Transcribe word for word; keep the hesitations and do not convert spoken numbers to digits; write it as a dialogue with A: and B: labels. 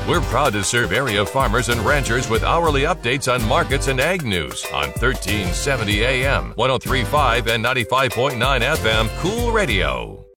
A: We're proud to serve area farmers and ranchers with hourly updates on markets and ag news on thirteen seventy A M, one oh three point five and ninety-five point nine F M Cool Radio.